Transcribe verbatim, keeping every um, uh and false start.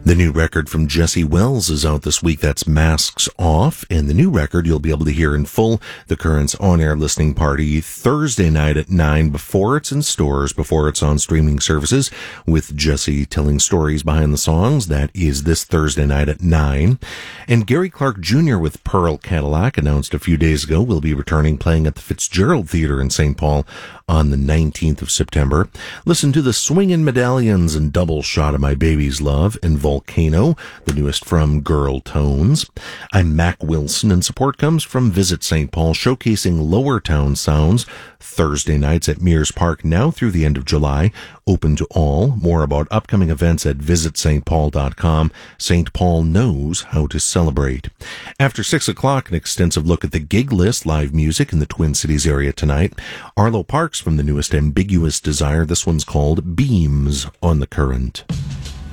The new record from Jesse Wells is out this week. That's Masks Off. And the new record you'll be able to hear in full, the Currents on-air listening party, Thursday night at nine, before it's in stores, before it's on streaming services, with Jesse telling stories behind the songs. That is this Thursday night at nine. And Gary Clark Junior with Pearl Cadillac, announced a few days ago, will be returning, playing at the Fitzgerald Theatre in Saint Paul on the nineteenth of September. Listen to the Swingin' Medallions and Double Shot of My Baby's Love and Volcano, the newest from Girl Tones. I'm Mac Wilson, and support comes from Visit Saint Paul, showcasing Lower Town sounds Thursday nights at Mears Park now through the end of July. Open to all. More about upcoming events at visit st paul dot com. Saint Paul knows how to celebrate. After six o'clock, an extensive look at the gig list, live music in the Twin Cities area tonight. Arlo Parks from the newest Ambiguous Desire. This one's called Beams on the Current.